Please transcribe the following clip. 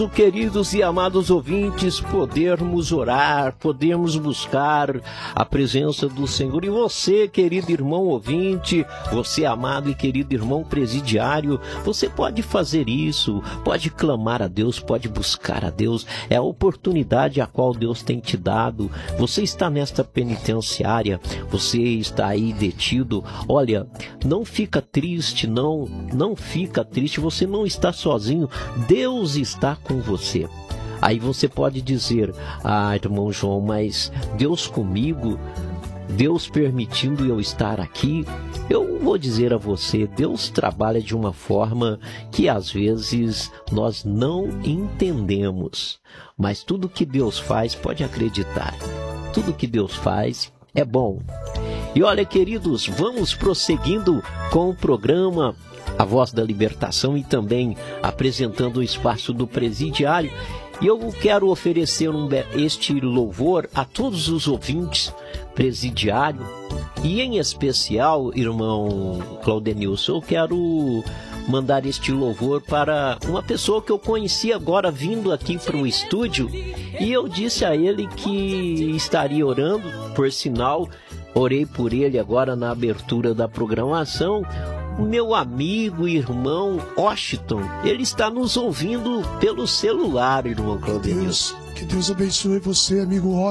Queridos e amados ouvintes, podermos orar, podermos buscar a presença do Senhor. E você, querido irmão ouvinte, você amado e querido irmão presidiário, você pode fazer isso, pode clamar a Deus, pode buscar a Deus. É a oportunidade a qual Deus tem te dado. Você está nesta penitenciária, você está aí detido. Olha, não fica triste, não fica triste, você não está sozinho. Deus está com você. Aí você pode dizer: ah, irmão João, mas Deus comigo, Deus permitindo eu estar aqui. Eu vou dizer a você, Deus trabalha de uma forma que às vezes nós não entendemos, mas tudo que Deus faz, pode acreditar, tudo que Deus faz é bom. E olha, queridos, vamos prosseguindo com o programa A Voz da Libertação e também apresentando o espaço do presidiário. E eu quero oferecer este louvor a todos os ouvintes presidiário e em especial, irmão Claudenilson, eu quero mandar este louvor para uma pessoa que eu conheci agora vindo aqui para o estúdio e eu disse a ele que estaria orando, por sinal, orei por ele agora na abertura da programação. O meu amigo e irmão Washington, ele está nos ouvindo pelo celular, irmão Claudenilson. Que Deus abençoe você, amigo Washington.